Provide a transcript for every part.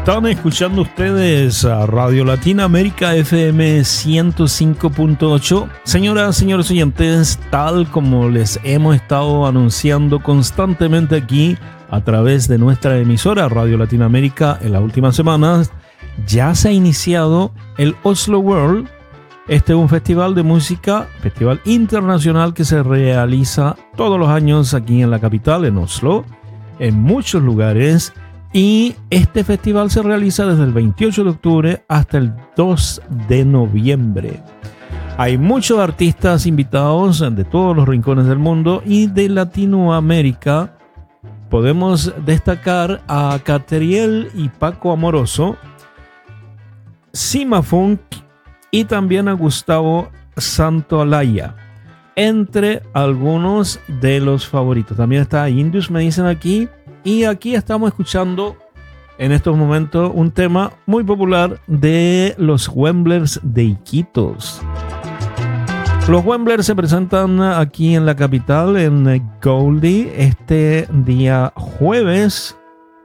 Están escuchando ustedes a Radio Latinoamérica FM 105.8. Señoras, señores oyentes, tal como les hemos estado anunciando constantemente aquí a través de nuestra emisora Radio Latinoamérica en las últimas semanas, ya se ha iniciado el Oslo World. Este es un festival de música, festival internacional que se realiza todos los años aquí en la capital, en Oslo, en muchos lugares. Y este festival se realiza desde el 28 de octubre hasta el 2 de noviembre. Hay muchos artistas invitados de todos los rincones del mundo y de Latinoamérica. Podemos destacar a Catriel y Paco Amoroso, Sima Funk y también a Gustavo Santaolalla, entre algunos de los favoritos. También está Indus, me dicen aquí. Y aquí estamos escuchando en estos momentos un tema muy popular de los Wemblers de Iquitos. Los Wemblers se presentan aquí en la capital, en Goldie, este día jueves.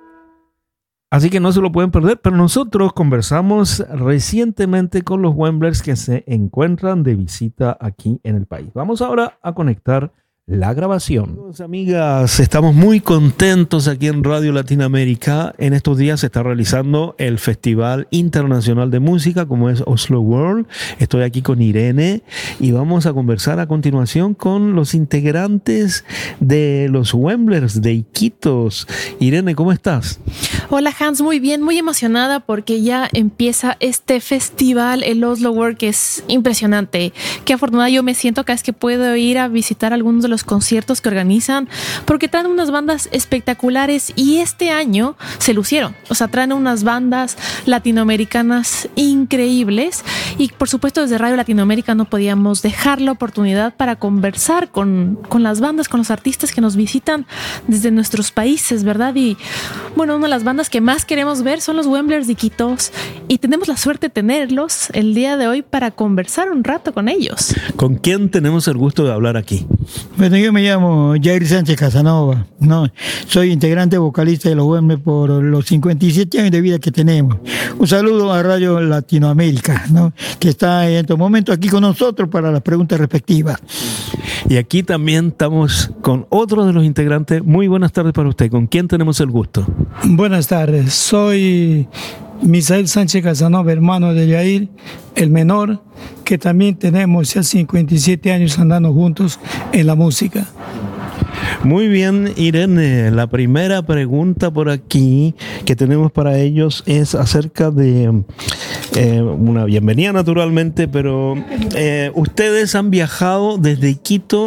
Así que no se lo pueden perder, pero nosotros conversamos recientemente con los Wemblers que se encuentran de visita aquí en el país. Vamos ahora a conectar la grabación. Amigos, amigas, estamos muy contentos aquí en Radio Latinoamérica. En estos días se está realizando el Festival Internacional de Música, como es Oslo World. Estoy aquí con Irene y vamos a conversar a continuación con los integrantes de los Wemblers de Iquitos. Irene, ¿cómo estás? Hola Hans, muy bien, muy emocionada porque ya empieza este festival, el Oslo World, que es impresionante. Qué afortunada yo me siento cada vez que puedo ir a visitar algunos de los conciertos que organizan, porque traen unas bandas espectaculares y este año se lucieron. O sea, traen unas bandas latinoamericanas increíbles y por supuesto desde Radio Latinoamérica no podíamos dejar la oportunidad para conversar con las bandas, con los artistas que nos visitan desde nuestros países, ¿verdad? Y bueno, una de las bandas que más queremos ver son los Wemblers de Iquitos y tenemos la suerte de tenerlos el día de hoy para conversar un rato con ellos. ¿Con quién tenemos el gusto de hablar aquí? Bueno, yo me llamo Jair Sánchez Casanova, ¿no? Soy integrante vocalista de los Wemblers por los 57 años de vida que tenemos. Un saludo a Radio Latinoamérica, ¿no? Que está en estos momentos aquí con nosotros para las preguntas respectivas. Y aquí también estamos con otro de los integrantes. Muy buenas tardes para usted. ¿Con quién tenemos el gusto? Buenas tardes, soy Misael Sánchez Casanova, hermano de Jair, el menor, que también tenemos ya 57 años andando juntos en la música. Muy bien, Irene, la primera pregunta por aquí que tenemos para ellos es acerca de una bienvenida naturalmente, pero ustedes han viajado desde Quito